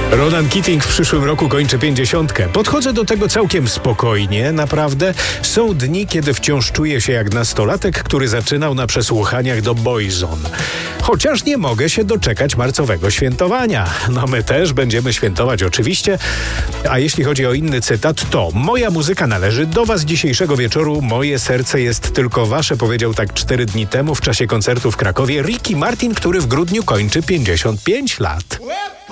Ronan Keating w przyszłym roku kończy 50. Podchodzę do tego całkiem spokojnie, naprawdę. Są dni, kiedy wciąż czuję się jak nastolatek, który zaczynał na przesłuchaniach do Boyzone. Chociaż nie mogę się doczekać marcowego świętowania. No my też będziemy świętować oczywiście. A jeśli chodzi o inny cytat, to moja muzyka należy do was dzisiejszego wieczoru. Moje serce jest tylko wasze, powiedział tak 4 dni temu w czasie koncertu w Krakowie Ricky Martin, który w grudniu kończy 55 lat.